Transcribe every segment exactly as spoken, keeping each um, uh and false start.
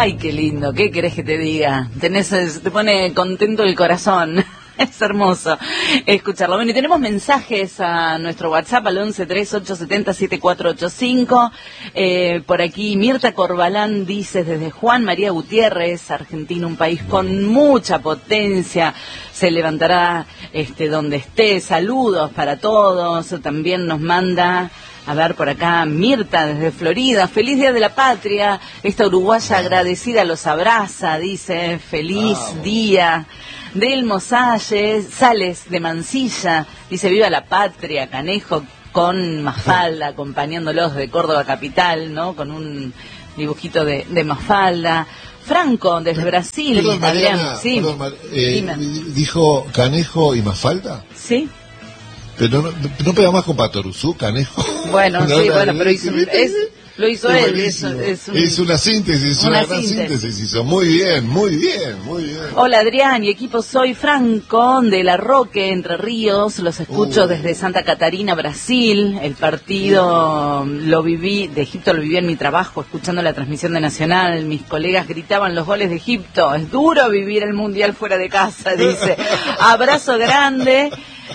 Ay, qué lindo, ¿qué querés que te diga? Tenés, te pone contento el corazón. Es hermoso escucharlo. Bueno, y tenemos mensajes a nuestro WhatsApp al once tres ocho siete cero siete cuatro ocho cinco. Eh, por aquí Mirta Corbalán dice desde Juan María Gutiérrez, Argentina, un país con mucha potencia, se levantará este donde esté. Saludos para todos. También nos manda, a ver por acá, Mirta desde Florida, feliz Día de la Patria, esta uruguaya agradecida los abraza, dice, feliz wow. día. Delmo Salles, Sales de Mansilla, dice, viva la patria, Canejo con Mafalda, acompañándolos de Córdoba capital, ¿no? Con un dibujito de, de Mafalda. Franco, desde Brasil. Perdón, Mariana, sí. perdón, Mar eh, ¿dijo Canejo y Mafalda? Sí. Pero no, no pega más con Patoruzú, Canejo. Bueno, no, sí, no, bueno, pero hizo, es, lo hizo es él. Es, es, un, es una síntesis, es una, una gran síntesis. síntesis. Hizo muy bien, muy bien, muy bien. Hola Adrián y equipo, soy Franco de La Roque, Entre Ríos. Los escucho uh. desde Santa Catarina, Brasil. El partido uh. lo viví, de Egipto lo viví en mi trabajo, escuchando la transmisión de Nacional. Mis colegas gritaban los goles de Egipto. Es duro vivir el Mundial fuera de casa, dice. Abrazo grande.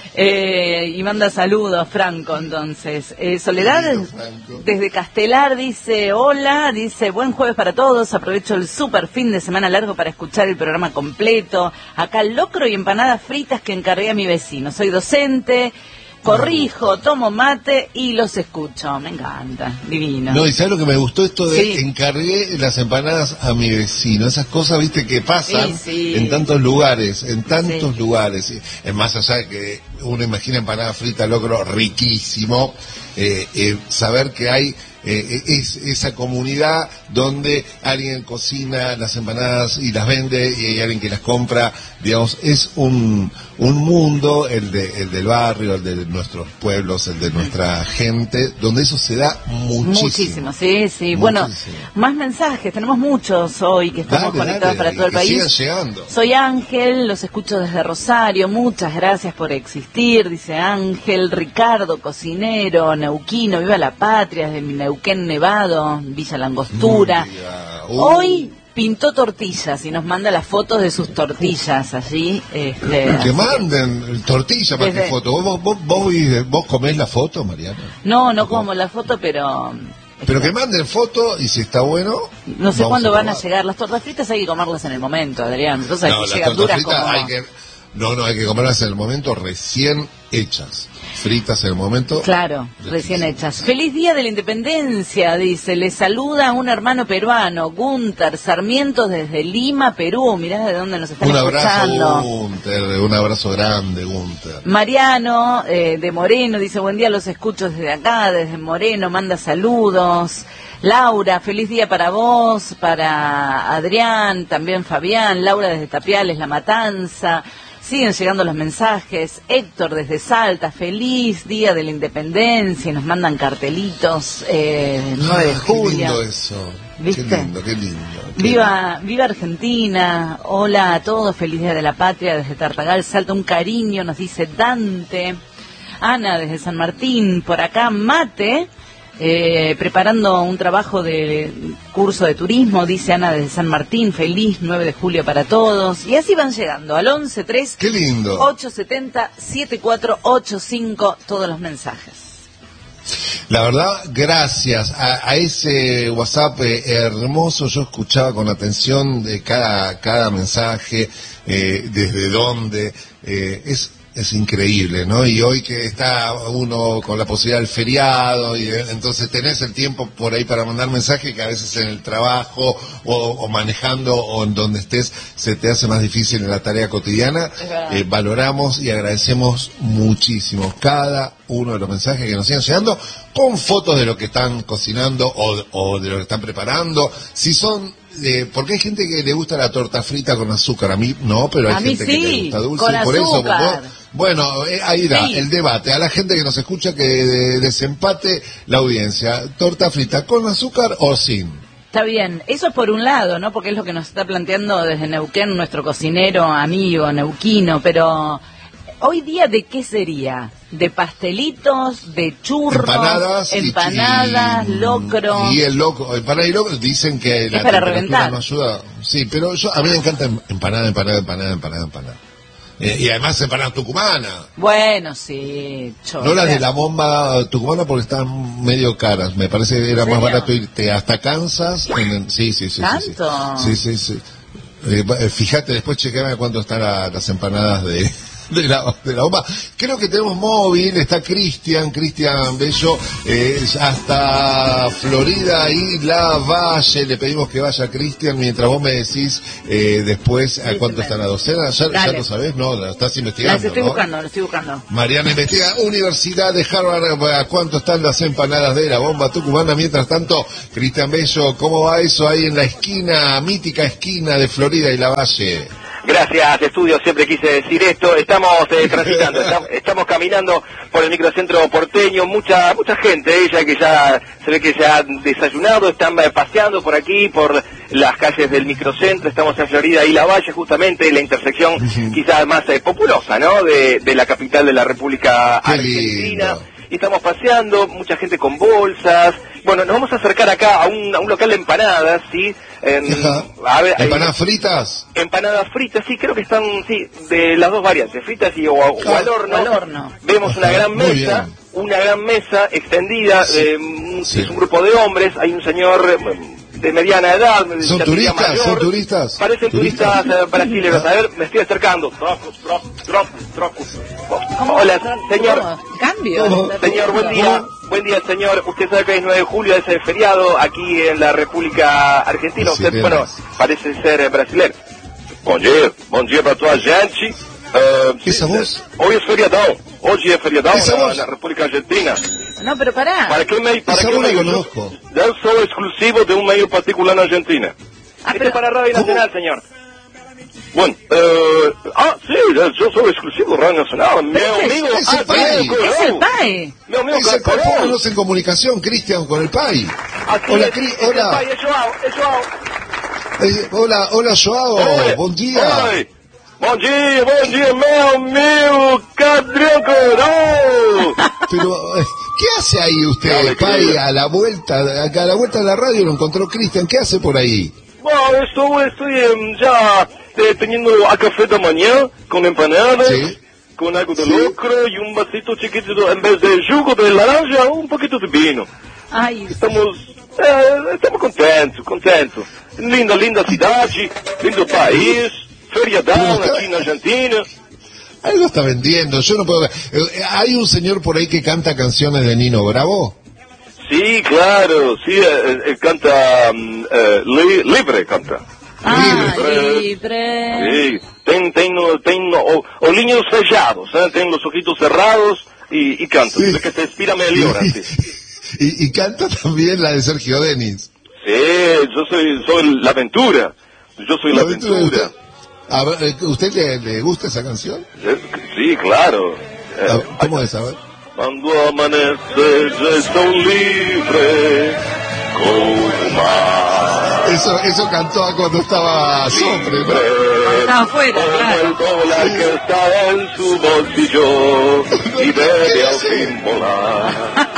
Eh, y manda saludos, Franco, entonces. Eh, Soledad, desde Castelar, dice, hola, dice, buen jueves para todos, aprovecho el super fin de semana largo para escuchar el programa completo. Acá locro y empanadas fritas que encargué a mi vecino. Soy docente, corrijo, tomo mate y los escucho. Me encanta, divino. No, y ¿sabes lo que me gustó? Esto de sí. encargué las empanadas a mi vecino. Esas cosas, viste, que pasan sí, sí. en tantos lugares, en tantos sí. lugares. Es más allá de que uno imagina empanada frita, locro, riquísimo. Eh, eh, saber que hay eh, es, esa comunidad donde alguien cocina las empanadas y las vende y hay alguien que las compra, digamos, es un, un mundo, el, de, el del barrio, el de nuestros pueblos, el de nuestra gente, donde eso se da muchísimo. Muchísimo, sí, sí. Muchísimo. Bueno, más mensajes, tenemos muchos hoy que estamos dale, conectados dale, para todo el país. Sigan llegando. Soy Ángel, los escucho desde Rosario, muchas gracias por existir, dice Ángel. Ricardo, cocinero, neuquino, viva la patria, desde mi Neuquén Nevado, Villa Langostura. Uh. Hoy pintó tortillas y nos manda las fotos de sus tortillas allí. Este, que manden tortillas para que foto. ¿Vos, vos, vos, vos comés la foto, Mariana? No, no como la foto, pero... Pero que manden foto y si está bueno... No sé cuándo van a llegar. Las tortas fritas hay que comerlas en el momento, Adrián. Entonces no, hay que llegar duras como... hay que... No, no, hay que comerlas en el momento recién hechas. Fritas en el momento. Claro, recién hechas. Feliz Día de la Independencia, dice. Le saluda un hermano peruano, Gunter Sarmiento, desde Lima, Perú. Mirá de dónde nos están un escuchando. Un abrazo, Gunter. Un abrazo grande, Gunter. Mariano, eh, de Moreno, dice, buen día, los escucho desde acá, desde Moreno, manda saludos. Laura, feliz día para vos, para Adrián, también Fabián. Laura desde Tapiales, La Matanza. Siguen llegando los mensajes. Héctor desde Salta, feliz Día de la Independencia. Nos mandan cartelitos, eh, nueve de julio. Qué lindo eso. ¿Viste? Qué lindo, qué lindo. Qué viva, lindo. viva Argentina. Hola a todos, feliz Día de la Patria desde Tartagal, Salta. Un cariño, nos dice Dante. Ana desde San Martín, por acá Mate. Eh, preparando un trabajo de curso de turismo, dice Ana desde San Martín, feliz nueve de julio para todos. Y así van llegando al once tres Qué lindo. ocho siete cero siete cuatro ocho cinco todos los mensajes. La verdad, gracias a, a ese WhatsApp eh, hermoso. Yo escuchaba con atención de cada, cada mensaje, eh, desde dónde, eh, es Es increíble, ¿no? Y hoy que está uno con la posibilidad del feriado, y entonces tenés el tiempo por ahí para mandar mensajes que a veces en el trabajo o, o manejando o en donde estés se te hace más difícil en la tarea cotidiana. Eh, valoramos y agradecemos muchísimo cada uno de los mensajes que nos siguen llegando con fotos de lo que están cocinando o, o de lo que están preparando. Si son... Eh, porque hay gente que le gusta la torta frita con azúcar, a mí no, pero hay a gente mí sí, que le gusta dulce, con y por azúcar. eso, vos, bueno, eh, ahí irá sí. el debate, a la gente que nos escucha que de, desempate la audiencia, torta frita con azúcar o sin. Está bien, eso es por un lado, ¿no? Porque es lo que nos está planteando desde Neuquén nuestro cocinero amigo neuquino, pero ¿Hoy día de qué sería? ¿De pastelitos, de churros, empanadas, empanadas, y, locro? Y el loco, empanada y locro dicen que es la para temperatura reventar. no ayuda. Sí, pero yo a mí me encanta empanada, empanada, empanada, empanada, empanada. Eh, y además empanada tucumana. Bueno, sí. Yo, no las de la bomba tucumana porque están medio caras. Me parece que era más barato irte hasta Kansas. En, sí, sí, sí. ¿Tanto? Sí, sí, sí. sí. Eh, fíjate, después chequeame cuánto están la, las empanadas de... De la, de la bomba. Creo que tenemos móvil, está Cristian, Cristian Bello, eh, hasta Florida y La Valle. Le pedimos que vaya Cristian mientras vos me decís eh, después a cuánto está la docena. ¿Ya, ya lo sabés? No, la estás investigando. Las estoy ¿no? buscando, lo estoy buscando. Mariana investiga, Universidad de Harvard, a cuánto están las empanadas de la bomba tucumana. Mientras tanto, Cristian Bello, ¿cómo va eso ahí en la esquina, mítica esquina de Florida y La Valle? Gracias, estudio, siempre quise decir esto. Estamos eh, transitando, estamos, estamos caminando por el microcentro porteño, mucha mucha gente, ella que ya se ve que ya han desayunado, están eh, paseando por aquí, por las calles del microcentro. Estamos en Florida y La Valle, justamente la intersección quizás más eh, populosa, ¿no?, de, de la capital de la República Qué Argentina. lindo. Y estamos paseando, mucha gente con bolsas. Bueno, nos vamos a acercar acá a un, a un local de empanadas, ¿sí? En, a ver, ¿empanadas fritas? Empanadas fritas, sí, creo que están, sí, de las dos variantes, fritas y o, o, claro, al horno. al horno. Vemos Ajá, una gran muy mesa, bien. una gran mesa extendida, Sí, eh, sí. es un grupo de hombres, hay un señor eh, de mediana edad. ¿Son ya turistas? mayor. ¿Son turistas? Parecen ¿Turistas? turistas eh, brasileños. A ver, me estoy acercando. Trocos, trocos, trocos, trocos. ¿Cómo? Hola, señor. ¿Cómo? ¿Cambio? ¿Cómo? Señor, buen día. Buen día, señor. Usted sabe que hoy es nueve de julio, es el feriado aquí en la República Argentina. Usted, Brasileños. bueno, parece ser eh, brasileño. Bom dia, bom dia para toda a gente. Uh, Essa voz? Hoy es feriadão. Hoje é feriadão Essa na, voz? na República Argentina. No, pero pará. Para que meio, para Essa que voz la meio, conozco. yo, yo soy exclusivo de un medio particular en Argentina. Ah, Este pero- es para Radio ¿Cómo? Nacional, señor. Bueno, eh, ah, sí, yo soy exclusivo de Radio Nacional. Mi Pero ese- amigo, ese ah, país. Diego Es el Corão. PAE. Mi amigo Ese Corão. pónganos en comunicación, Cristian, con el P A I. Aquí Hola, es- Cri- es el hola. país, es Joao, es Joao. Eh, hola, hola, Joao, Oi, buen día. oi. Bom dia, bom dia, meu amigo Cadrão Corão. Pero, eh, ¿qué hace ahí usted, Dale, P A I, querido. a la vuelta, acá a la vuelta de la radio lo encontró Cristian? ¿Qué hace por ahí? Bom, estou, estou em, já eh, tendo a café da manhã com empanadas, Sí. com algo de Sí. lucro e um vasito chiquito, de, em vez de jugo de laranja, um pouquinho de vinho. Ay, Estamos, eh, estamos contentes, contentes. Linda, linda cidade, lindo país, feriadão aqui na Argentina. Algo está vendiendo, yo no puedo... Eh, eh, ¿Hay un señor por ahí que canta canciones de Nino Bravo? Sí, claro, sí, eh, eh, canta um, eh, li, libre, canta. ah, Libre. libre. Sí, tem, tem, no- tem no- o- olhinhos fechados, ¿eh? Tem los ojitos cerrados y, y canta. Sí. Dice que se inspira mejor así. y, y canta también la de Sergio Denis. Sí, yo soy, soy la aventura. Yo soy la ¿Usted- aventura. A ver, eh, ¿usted le, le gusta esa canción? Eh, Sí, claro. Eh, A ver, ¿cómo es? A ver. Cuando amanece yo estoy libre como el mar. Eso, eso cantó cuando estaba Sopre, ¿no? Estaba afuera, Como claro. el dólar que está en su bolsillo y debe al fin volar.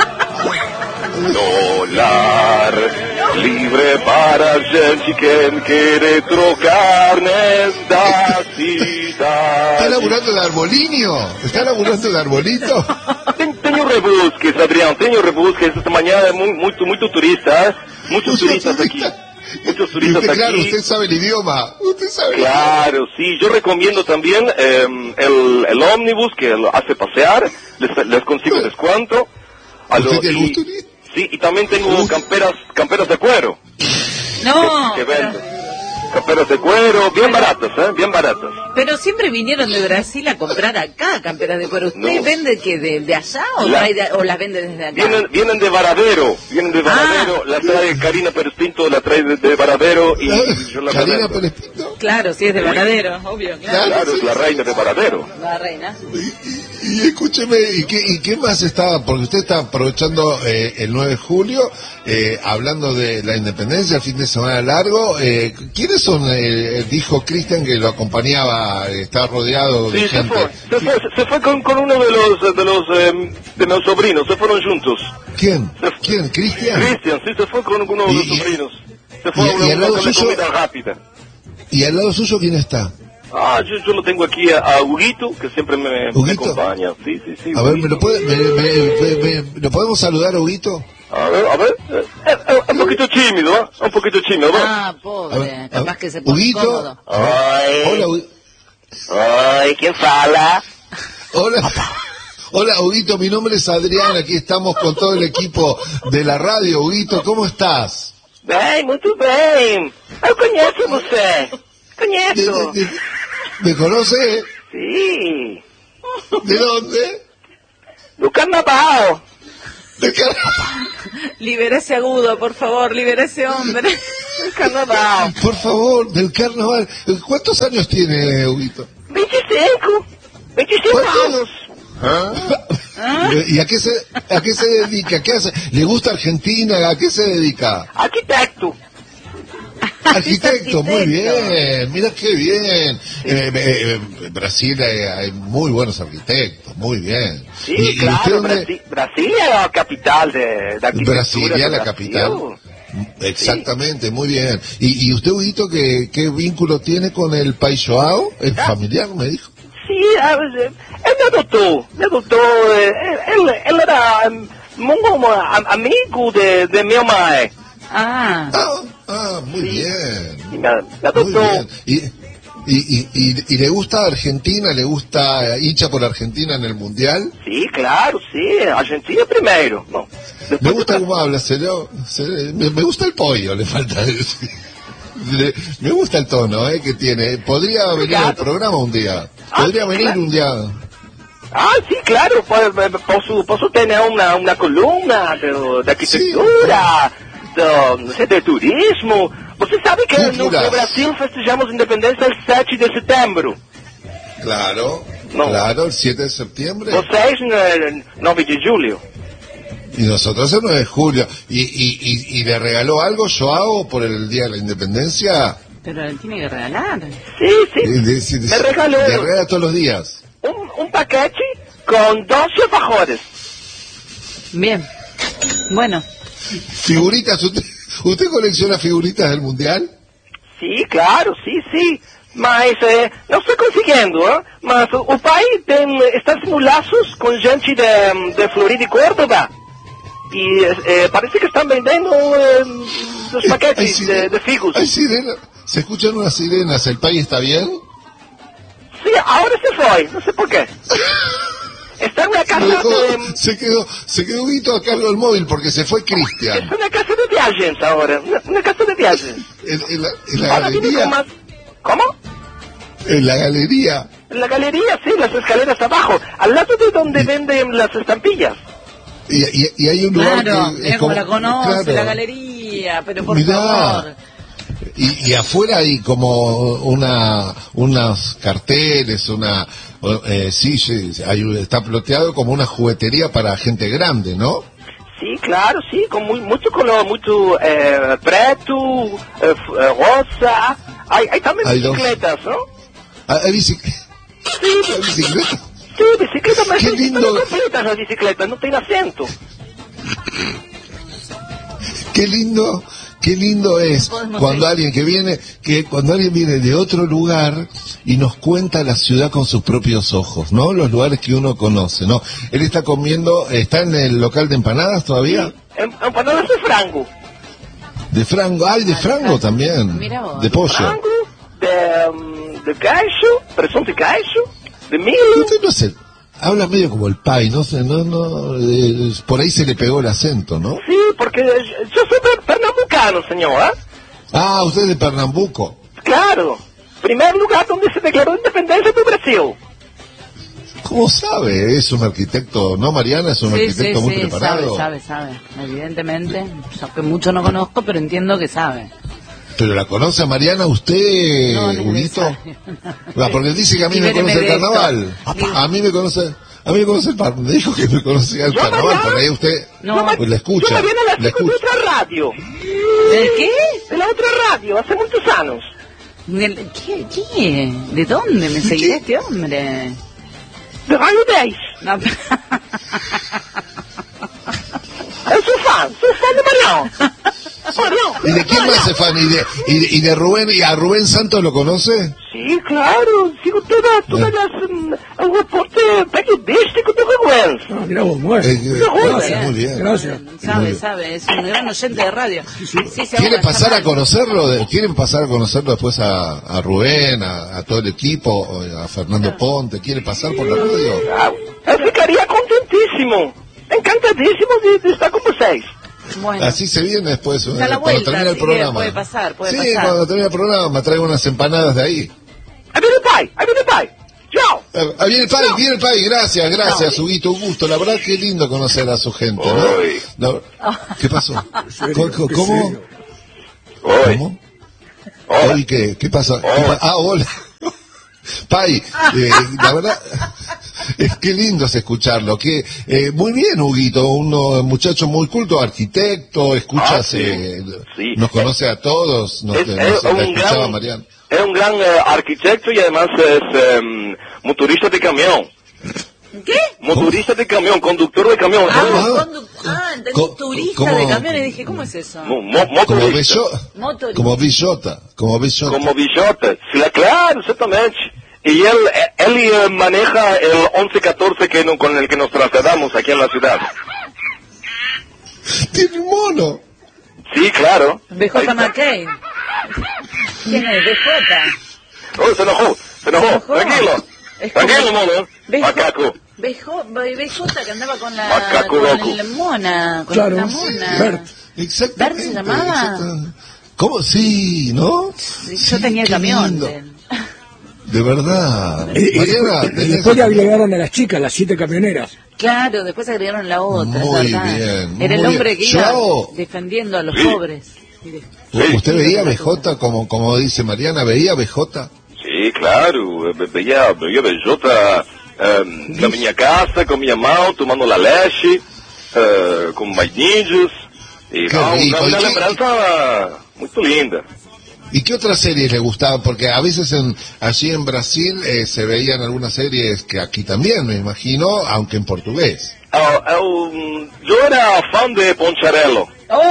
Dólar libre para gente que quiere trocar nesta ¿Está cidade. laburando de arbolinio? ¿Está laburando de arbolito? Tem, tenho rebusques, Adriano, tenho rebusques. Esta manhã é mu- muito, muito turista, ¿eh? Muchos turistas aquí. Muchos Y turistas usted, claro, aquí. usted sabe el idioma. Usted sabe el Claro, sí, yo recomiendo también eh, el, el ómnibus que lo hace pasear, les, les consigo descuento. A ¿Usted lo- le y- gusta unir? sí, y también tengo ¿Gusta? camperas, camperas de cuero, No, que pero, venden. Camperas de cuero, bien baratas, ¿eh? Bien baratas. pero siempre vinieron de Brasil a comprar acá camperas de cuero. ¿Usted No. vende que de, de allá o, La- trae de- o las vende desde acá? Vienen, vienen de Varadero, vienen de Varadero, Ah. la trae Karina Pérez Pinto, la trae de, de Varadero y yo la Karina vendo. Pérez Pinto. Claro, sí, es de Varadero, obvio, claro. Claro, es la reina de Varadero. La reina. Y, y escúcheme, ¿y qué, ¿y qué más está? Porque usted está aprovechando eh, el nueve de julio, eh, hablando de la independencia, el fin de semana largo. Eh, ¿Quiénes son? Eh, dijo Cristian que lo acompañaba, está rodeado de Sí, se gente. fue, se fue, se fue con, con uno de los de los eh, de los sobrinos, se fueron juntos. ¿Quién? ¿Quién? ¿Cristian? Cristian, sí, se fue con uno de los Y- y- sobrinos. Se fue y- a una, y al una lado con la suyo- comida rápida. ¿Y al lado suyo quién está? Ah, yo, yo lo tengo aquí a, a Huguito, que siempre me, me ¿Huguito? acompaña. Sí, sí, sí. A ver, ¿me Huguito. lo, puede, me, me- me- me- ¿lo podemos saludar, Huguito? A ver, a ver. Eh, eh, eh, un poquito tímido, ¿eh? Un poquito tímido. ¿eh? Ah, A pobre, ver, a capaz ver, que se pone Huguito. cómodo. Hola, Huguito. Oi, ¿quién fala? Hola. Hola, Huguito, mi nombre es Adrián, aquí estamos con todo el equipo de la radio. Huguito, ¿cómo estás? Bem, muito bem. Eu conheço você. ¿De- Conheço. de- de- ¿Me conoce? Sim. ¿De dónde? Do carnaval. ¿De qué? Libera ese agudo, por favor, libera ese hombre. Do carnaval. Por favor, del carnaval. ¿Cuántos años tiene, Huguito? vinte e cinco. vinte e cinco ¿Cuántos? anos. ¿Ah? ¿Y a qué se a qué se dedica? ¿Qué hace? ¿Le gusta Argentina? ¿A qué se dedica? Arquitecto. Arquitecto, muy arquitecto. bien, mira qué bien. Eh, eh, en Brasil hay, hay muy buenos arquitectos, muy bien. Sí, ¿Y- y usted claro. dónde- Brasi Brasilia es la capital de, de arquitectura. Brasilia, de la Brasil. capital. Exactamente, muy bien. ¿Y, y usted, Huguito, qué, qué vínculo tiene con el País Joao? ¿Es Ah. familiar, me dijo? Sí, eh, él me adoptó. Me adoptó. eh, Él, él era um, muy am- amigo de, de mi mamá. Ah, Ah, ah, muy Sí. bien. Y me, me Muy adoptó. bien. ¿Y, y, y, y, y le gusta Argentina? ¿Le gusta hincha por Argentina en el Mundial? Sí, claro, sí. Argentina primero. No. Me Después gusta de- cómo habla, se lo- se le- me, me gusta el pollo, le falta decir. Le- me gusta el tono eh, que tiene. Podría venir al Claro. programa un día. Ah, Podría venir claro. un día. Ah, sí, claro. Puedo, puedo, puedo tener una, una columna de, de arquitectura, de, no sé, de turismo. Você sabe que no, Cultura. no Brasil festejamos a independência el siete de setembro. Claro, No. claro, el siete de septiembre. Vocês no nueve de julio. Y nosotros el nueve de julio. ¿Y, y, y, y le regaló algo Joao por el Día de la Independencia? pero él tiene que regalar. Sí, sí. Eh, de- de- Me regaló Le regala todos los días. un, un paquete con doce alfajores. Bien. Bueno, Figuritas, ¿usted, ¿usted colecciona figuritas del Mundial? Sí, claro, sí, sí. Mas eh, não estou conseguindo, hein? Mas o, o pai tem estes laços com gente de, de Florida e Córdoba. E eh, parece que estão vendendo eh, os Hay paquetes de, sirena- de figos. Hay sirenas. ¿Se escuchan unas sirenas? ¿El país está bien? Sim, agora se foi, não sei por quê. Está en una Se, casa dejó- de... se quedó, se quedó Huguito a cargo del móvil porque se fue Es Cristian. una casa de viagens ahora, una, una casa de viagens. En, en la, en la Ahora viene con galería. más... ¿Cómo? En la galería. En la galería, sí, las escaleras abajo, al lado de donde venden las estampillas. Y, y, y hay un lugar claro, que. mira es cómo como- la conoce, claro. la galería, pero por Mirá. favor. Y, y afuera hay como una unas carteles, una eh, sí, sí, hay, está ploteado como una juguetería para gente grande, ¿no? Sí, claro, sí, con muy, mucho color, mucho eh, preto, eh, f- eh, rosa. Hay, hay también Hay dos. bicicletas, ¿no? Ah, hay bicicleta. Sí, Hay bicicleta. sí, bicicletas, pero Qué están lindo. completas las bicicletas, no tienen asiento. Qué lindo, qué lindo es Podemos cuando seguir. alguien que viene, que cuando alguien viene de otro lugar y nos cuenta la ciudad con sus propios ojos, ¿no? Los lugares que uno conoce, ¿no? Él está comiendo, está en el local de empanadas todavía, Em- Empanadas de frango. de frango, ay, de frango también, Mira vos. de pollo. Frango, de, mm, de queso, presunto y queso, de Y milho. usted no sé, habla medio como el pai, no sé, no, no, eh, por ahí se le pegó el acento, ¿no? Sí, porque yo soy per- pernambucano, señor, ¿eh? Ah, usted es de Pernambuco. Claro. Primer lugar donde se declaró independencia de Brasil. ¿Cómo sabe? Es un arquitecto, ¿no, Mariana? Es un Sí, sí, arquitecto muy sí, preparado. sabe, sabe, sabe. Evidentemente, yo que mucho no conozco, pero entiendo que sabe. ¿Pero la conoce a Mariana usted, No, no es Huguito? necesario. Ah, porque él dice que a mí Y me conoce el míreme de esto. carnaval. A, a mí me conoce... A mí me conoce el par... Me dijo que me conocía el Yo, carnaval, Mariana, por ahí usted No. pues, la escucha. Yo Mariana la la sigo de escucha. otra radio. ¿De qué? De la otra radio, hace muchos años. ¿De ¿Qué? ¿Qué? ¿De dónde me seguirá este hombre? De Radio diez. No. Es su fan, soy fan de Mariano. ¿Y de quién más es fan? ¿Y de, y, de, ¿Y de Rubén? ¿Y a Rubén Santos lo conoce? Sí, claro, sigo toda, todas las, um, el reporte periodístico de Rubén. Ah, mirá vos, muy Eh, bien. eh, Muy gracias, bien. muy bien. Gracias. Muy Sabe, bien. sabe, es un gran oyente de radio. Sí, se ¿Quieren ahoga, pasar a está mal. conocerlo? de- ¿Quieren pasar a conocerlo después a, a Rubén, a, a todo el equipo, a Fernando Ponte? ¿Quieren pasar por la radio? Ah, eu ficaria contentíssimo, encantadíssimo de, de estar com vocês. Bueno, Así se viene después, eh, Está a la cuando vuelta, termina el así que programa. puede pasar, puede sí, pasar. cuando termina el programa, traigo unas empanadas de ahí. Aí vem o pai, aí vem o pai. Tchau. Eh, Ah, viene el país, viene el país, gracias, gracias, Huguito, un gusto. La verdad que lindo conocer a su gente, Uy. ¿no? La- ¿Qué pasó? serio? ¿Cómo? ¿Qué ¿Cómo? serio? Oi. ¿Cómo? Hola. Oye, ¿qué? ¿Qué pasa? ¿Qué Hola. pa- ah, hola. Pai, eh, la verdad, es que lindo es escucharlo. Que, eh, muy bien, Huguito, un uh, muchacho muy culto, arquitecto, escuchas, Ah, sí. eh, Sí. nos conoce a todos, nos, Es, nos- es la un escuchaba gran, Mariana. es un gran eh, arquitecto y además es em, motorista de camión. ¿qué? Motorista de camión, conductor de camión. Ah, Ah. condu- ah, entendí Co- turista como- de camiones. Dije, ¿cómo es eso? Mo- mo- Como motorista. Bello, Motorista. como Villota, como Villota. Como Bijota. Sí, claro, exactamente. Y él, él eh, maneja el once catorce que no- con el que nos trasladamos aquí en la ciudad. Tiene un mono. Sí, claro. B J Ahí está. McCain. ¿Quién es? B J. Oh, se enojó, se enojó. enojó. Tranquilo. Es como- Tranquilo, mono. B Macaco. J B J que andaba con la, Macaco con loco. la mona, con Claro, la mona. Bert. Exactamente. ¿Bert se llamaba? exacta- ¿Cómo? Sí, ¿no? Sí, Sí, yo tenía el qué camión. lindo. de él. De verdad. Y, y Mariana, después, y tenés- después le agregaron a las chicas, las siete camioneras. Claro, después agregaron la otra, Muy es verdad. bien, Era el muy hombre bien. que iba Yo- defendiendo a los Sí. pobres. Y de- Sí. ¿Usted veía B J como, como dice Mariana? ¿Veía B J? Sí, claro. Ve- Veía, veía Bijota em, na minha casa, com minha mão, tomando la leche, eh, com mais índios. E Qué não, rico. uma, ¿Y uma qué- lembrança muito linda. ¿Y qué otras series le gustaban? Porque a veces en, allí en Brasil eh, se veían algunas series que aquí también, me imagino, aunque en portugués. Ah, eu, eu era fã de Poncharello,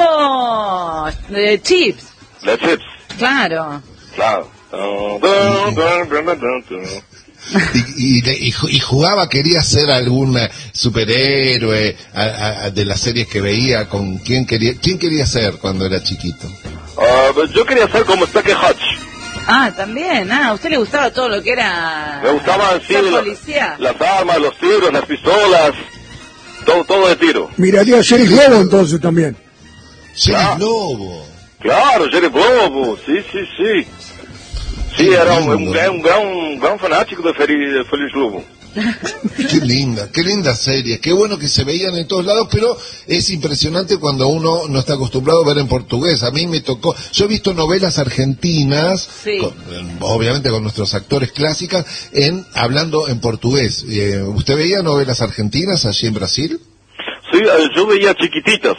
¡Oh! De Chips, de Chips, claro. claro. Dun, dun, dun, dun, dun, dun, dun. Y, y, le- y ju- y jugaba, quería ser algún eh, superhéroe a- a- de las series que veía. ¿Con quién quería quién quería ser cuando era chiquito? Ah, eu queria ser como Stacker Hutch. Ah, también. Ah, a usted le gustaba todo lo que era. Me gustaban sí, ser lo- policía. las armas, los tiros, las pistolas, todo, todo de tiro. Miraría a Sheriff Lobo entonces también. Sheriff Ah. Lobo. Claro, Jerry Bobo, sim, sim, sim. Sim, era um, um, gran, um, gran, um gran fanático de Feliz, Feliz Lobo. Qué linda, qué linda serie, qué bueno que se veían en todos lados, pero es impresionante cuando uno no está acostumbrado a ver en portugués. A mí me tocó, yo he visto novelas argentinas, Sí. con- obviamente con nuestros actores clásicas, en hablando en portugués. Eh, ¿Usted veía novelas argentinas allí en Brasil? Sim, eu veia Chiquititas,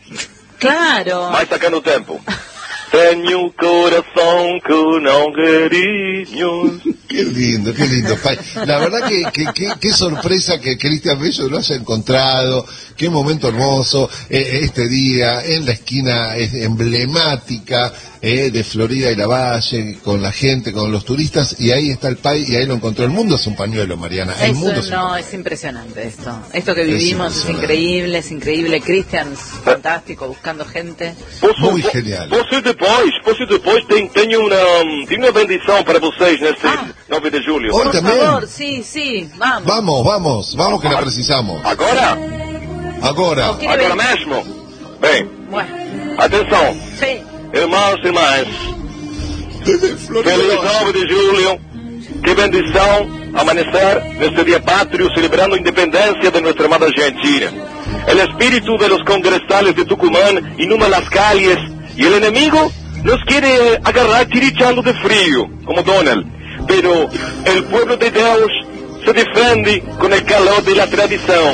Claro. mas sacando tempo. Tenho um coração que não carinhos. Qué lindo, qué lindo. Pai. La verdad que, que, que- qué sorpresa que Cristian Bello lo haya encontrado, qué momento hermoso eh, este día en la esquina eh, emblemática eh, de Florida y la Valle, con la gente, con los turistas, y ahí está el Pai y ahí lo encontró. El mundo es un pañuelo, Mariana. El Eso mundo es un no, pañuelo. es impresionante esto. Esto que vivimos es, impresionante. increíble, es increíble. Cristian, fantástico, buscando gente. Posso, Muy po- genial. Posso ir depois, posso ir depois, tem, tenho uma, tenho uma bendição para vocês neste Ah. nove de julho. Hoy Por también. favor, sí, sí, vamos. Vamos, vamos, vamos que la precisamos. Agora? Agora. Ok. Agora mesmo? Bem, Bueno, atenção, sí. irmãos e irmãs. Desde Florida. Feliz nove de julho. Que bendição amanecer neste dia pátrio celebrando a independência de nuestra amada Argentina. El espíritu de los congresales de Tucumán inunda las calles y el enemigo nos quiere agarrar tirichando de frío, como Donald. Pero el pueblo de Dios se defiende con el calor de la tradición.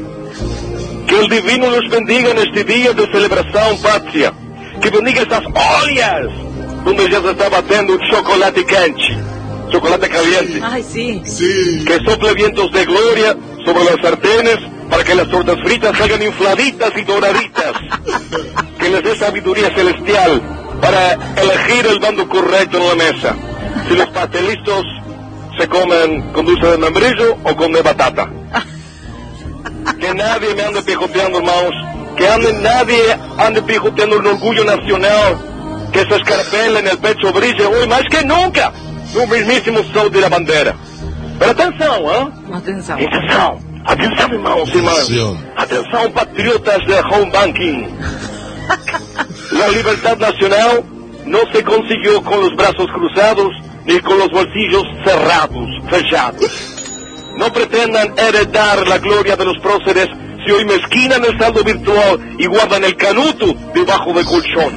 Que el divino nos bendiga en este día de celebración patria. Que bendiga estas olhas donde ya se está batendo un chocolate quente, chocolate caliente. Ay, sí. Sí. Que sople vientos de gloria sobre las sartenes para que las tortas fritas salgan infladitas y doraditas. Que les dé sabiduría celestial para elegir el bando correcto en la mesa. Si los pastelitos se comen con dulce de membrillo o con de batata. Que nadie me ande pijoteando, hermanos. Que ande, nadie ande pijoteando el orgullo nacional. Que esa escarapela en el pecho brille hoy más que nunca. No mismísimo sol de la bandera. Pero atención, ¿eh? Atención. Atención. Atención, hermanos y hermanas. Atención, patriotas de home banking. La libertad nacional no se consiguió con los brazos cruzados ni con los bolsillos cerrados, fechados. No pretendan heredar la gloria de los próceres si hoy mezquinan el saldo virtual y guardan el canuto debajo del colchón.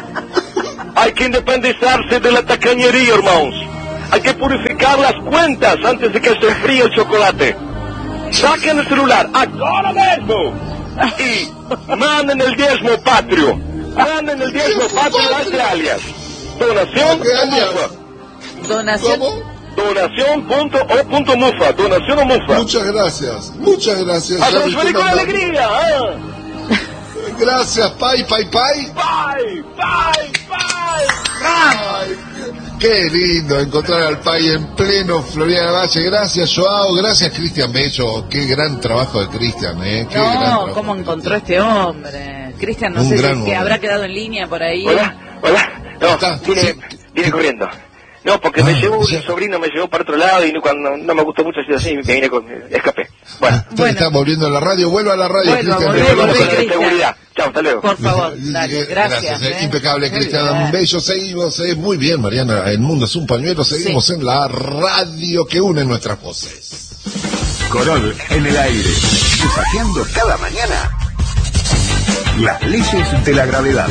Hay que independizarse de la tacañería, hermanos. Hay que purificar las cuentas antes de que se enfríe el chocolate. Saquen el celular ahora mismo y manden el diezmo patrio. Manden el diezmo patrio a este alias. Donación o mufa. Donación. ¿Cómo? Donación punto o punto mufa. Donación o mufa. Muchas gracias, muchas gracias. A Ya transferir viste con mandar- alegría. ¿eh? Gracias, Pai, Pai, Pai. Bye, bye, bye. Ay, qué, qué lindo encontrar al Pai en pleno Florida Valle. Gracias, Joao. Gracias, Cristian Bello. Qué gran trabajo de Cristian, ¿eh? Qué gran No, trabajo. ¿cómo encontró este hombre? Cristian, no Un sé gran si que hombre. habrá quedado en línea por ahí. Hola, hola. No, Está, viene, sí. viene corriendo. No, porque Ah, me llevó ya. un sobrino, me llevó para otro lado y no, cuando no me gustó mucho así, me vine con, escapé. Bueno, Bueno. Está volviendo a la radio. Vuelva a la radio, Vuelva, Cristian. volvé, Bello. volvemos volvé, con la Cristian. seguridad. Chao, hasta luego. Por favor, dale, gracias. eh. ¿eh? Impecable, Muy Cristian bien. Bello. Seguimos, eh, muy bien, Mariana. El mundo es un pañuelo. Seguimos en la radio que une nuestras voces. Corol en el aire, desafiando cada mañana las leyes de la gravedad.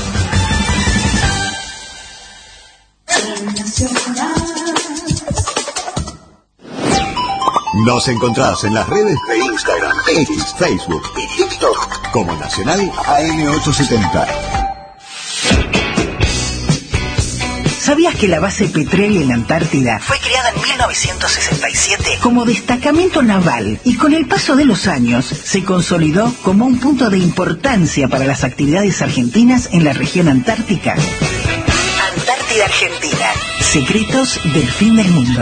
Nos encontrás en las redes de Instagram, X, Facebook y TikTok como Nacional A M ochocientos setenta. ¿Sabías que la base Petrel en la Antártida fue creada en mil novecientos sesenta y siete como destacamento naval y con el paso de los años se consolidó como un punto de importancia para las actividades argentinas en la región antártica? Antártida Argentina. Secretos del fin del mundo.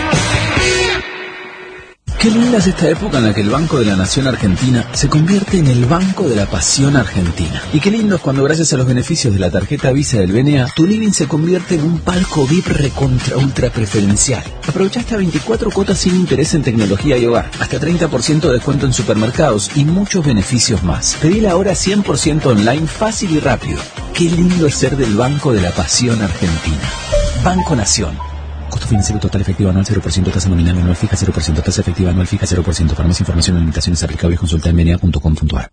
Qué linda es esta época en la que el Banco de la Nación Argentina se convierte en el Banco de la Pasión Argentina. Y qué lindo es cuando gracias a los beneficios de la tarjeta Visa del B N A, tu living se convierte en un palco V I P recontra ultra preferencial. Aprovecha hasta veinticuatro cuotas sin interés en tecnología y hogar, hasta treinta por ciento de descuento en supermercados y muchos beneficios más. Pedila ahora cien por ciento online, fácil y rápido. Qué lindo es ser del Banco de la Pasión Argentina. Banco Nación. Costo financiero total efectivo anual cero por ciento, tasa nominal anual fija cero por ciento, tasa efectiva anual fija cero por ciento. Para más información y limitaciones aplicables consulta en b n a punto com punto a r.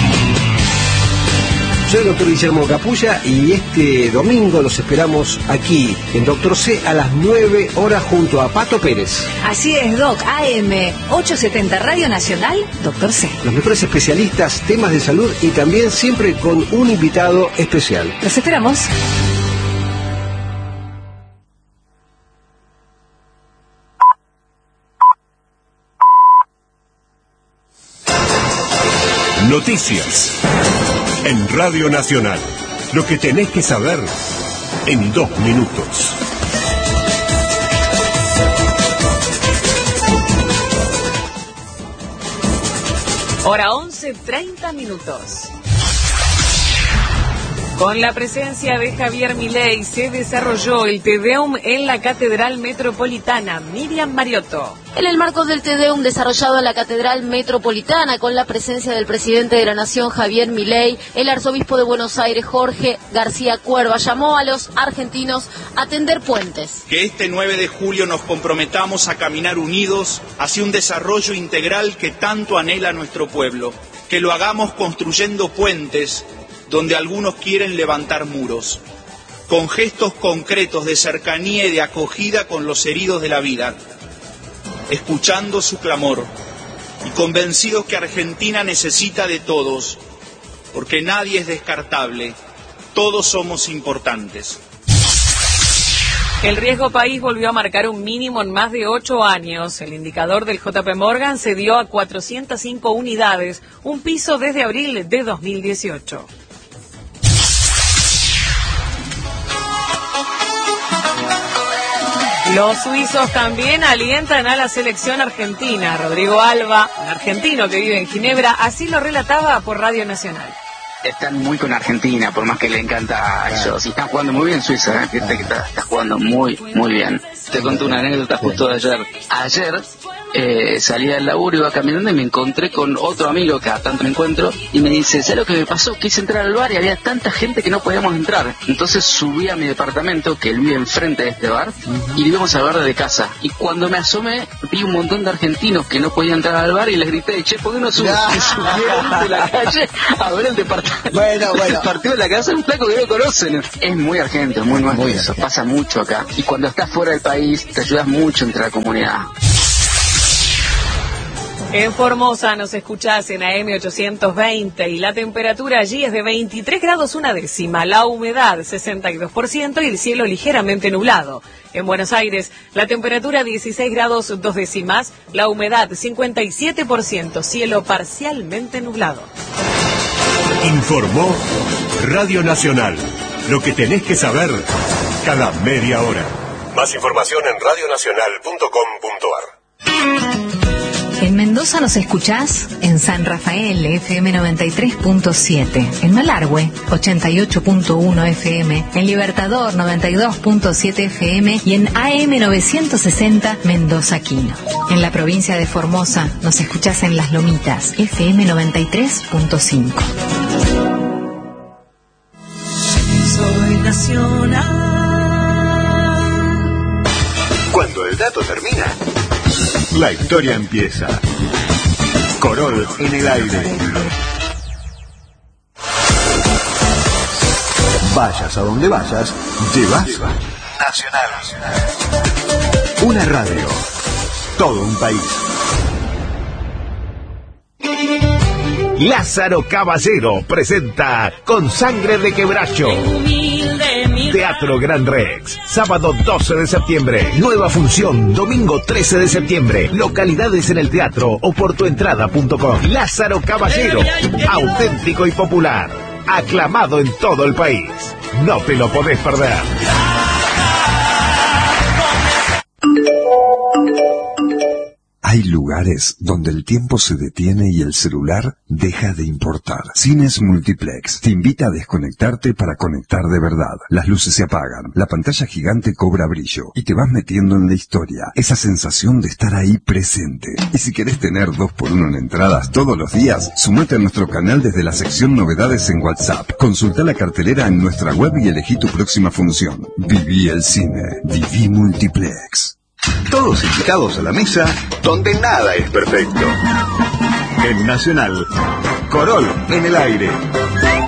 Soy el doctor Guillermo Capulla y este domingo los esperamos aquí en Doctor C a las nueve horas junto a Pato Pérez. Así es, Doc. A M ochocientos setenta Radio Nacional, Doctor C. Los mejores especialistas, temas de salud y también siempre con un invitado especial. Los esperamos. Noticias en Radio Nacional. Lo que tenés que saber en dos minutos. Hora once, treinta minutos. Con la presencia de Javier Milei se desarrolló el Te Deum en la Catedral Metropolitana. Miriam Mariotto. En el marco del Te Deum desarrollado en la Catedral Metropolitana, con la presencia del presidente de la Nación, Javier Milei, el arzobispo de Buenos Aires, Jorge García Cuerva, llamó a los argentinos a tender puentes. Que este nueve de julio nos comprometamos a caminar unidos hacia un desarrollo integral que tanto anhela nuestro pueblo. Que lo hagamos construyendo puentes donde algunos quieren levantar muros. con gestos concretos de cercanía y de acogida con los heridos de la vida, escuchando su clamor y convencidos que Argentina necesita de todos, porque nadie es descartable, todos somos importantes. El riesgo país volvió a marcar un mínimo en más de ocho años. El indicador del J P Morgan se dio a cuatrocientas cinco unidades, un piso desde abril de dos mil dieciocho. Los suizos también alientan a la selección argentina. Rodrigo Alba, un argentino que vive en Ginebra, así lo relataba por Radio Nacional. Están muy con Argentina, por más que le encanta a ellos. Y están jugando muy bien Suiza, ¿eh? Fíjate que está, está jugando muy, muy bien. Te conté una anécdota justo de ayer. Ayer eh, salí del laburo, iba caminando y me encontré con otro amigo que a tanto me encuentro y me dice, ¿sabes lo que me pasó? Quise entrar al bar y había tanta gente que no podíamos entrar. Entonces subí a mi departamento, que él vive enfrente de este bar, uh-huh. y íbamos al bar de casa. Y cuando me asomé, vi un montón de argentinos que no podían entrar al bar y les grité, che, ¿por qué no sub- no. subieron de la calle a ver el departamento? Bueno, bueno. El partido de la casa es un flaco que no conocen. Es muy argento, muy nuestro. Eso pasa mucho acá. Y cuando estás fuera del país, te ayudas mucho entre la comunidad. En Formosa nos escuchás en A M ochocientos veinte y la temperatura allí es de veintitrés grados una décima, la humedad sesenta y dos por ciento y el cielo ligeramente nublado. En Buenos Aires, la temperatura dieciséis grados dos décimas, la humedad cincuenta y siete por ciento, cielo parcialmente nublado. Informó Radio Nacional. Lo que tenés que saber cada media hora. Más información en radio nacional punto com punto ar. En Mendoza nos escuchás en San Rafael, F M noventa y tres punto siete. En Malargüe, ochenta y ocho punto uno F M. En Libertador, noventa y dos punto siete F M. Y en A M novecientos sesenta, Mendoza Quino. En la provincia de Formosa nos escuchás en Las Lomitas, F M noventa y tres punto cinco. Soy nacional. Cuando el dato termina, la historia empieza. Corol en el aire. Vayas a donde vayas, llevas Nacional. Una radio. Todo un país. Lázaro Caballero presenta Con Sangre de Quebracho. Teatro Gran Rex, sábado doce de septiembre, nueva función, domingo trece de septiembre, localidades en el teatro o por tuentrada punto com. Lázaro Caballero, auténtico y popular, aclamado en todo el país. No te lo podés perder. Hay lugares donde el tiempo se detiene y el celular deja de importar. Cines Multiplex te invita a desconectarte para conectar de verdad. Las luces se apagan, la pantalla gigante cobra brillo y te vas metiendo en la historia. Esa sensación de estar ahí presente. Y si querés tener dos por uno en entradas todos los días, sumate a nuestro canal desde la sección Novedades en WhatsApp. Consulta la cartelera en nuestra web y elegí tu próxima función. Viví el cine. Viví Multiplex. Todos invitados a la mesa donde nada es perfecto. En Nacional, Corol en el aire.